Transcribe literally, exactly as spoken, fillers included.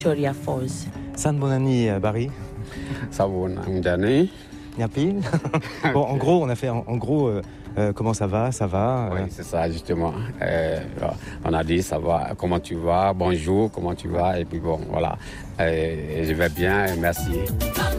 Victoria Falls. San Bonani, Barry. San Bonani. Nyapi. Bon, en gros, on a fait en, en gros. Euh, euh, comment ça va, ça va. Oui, c'est ça justement. Euh, on a dit ça va. Comment tu vas? Bonjour. Comment tu vas? Et puis bon, voilà. Euh, je vais bien. Merci.